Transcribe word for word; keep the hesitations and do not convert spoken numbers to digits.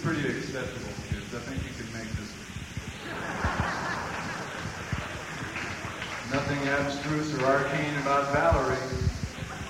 pretty acceptable, kids. I think you can make this. Nothing abstruse or arcane about Valerie.